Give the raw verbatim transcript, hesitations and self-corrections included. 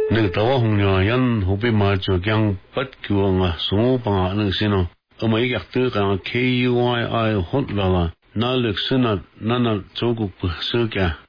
nang tawa hungya yan hobi ma cho kyang pat kyo nga so pa nang sino amai yak tu ka k u i i hot la na lek sina nana chogu pu so kya